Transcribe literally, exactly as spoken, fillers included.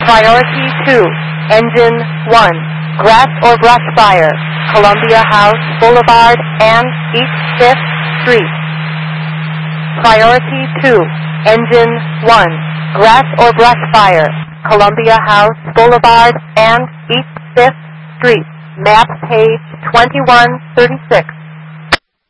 Priority two, Engine one, grass or brush fire, Columbia House Boulevard and East fifth Street. Priority two, Engine one, grass or brush fire, Columbia House Boulevard and East fifth Street. Map page twenty-one thirty-six.